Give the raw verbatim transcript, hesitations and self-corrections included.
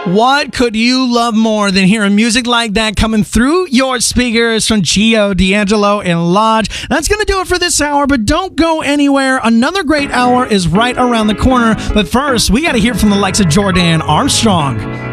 What could you love more than hearing music like that coming through your speakers from Gio, D'Angelo, and Lodge? That's going to do it for this hour, but don't go anywhere. Another great hour is right around the corner. But first, we got to hear from the likes of Jordan Armstrong.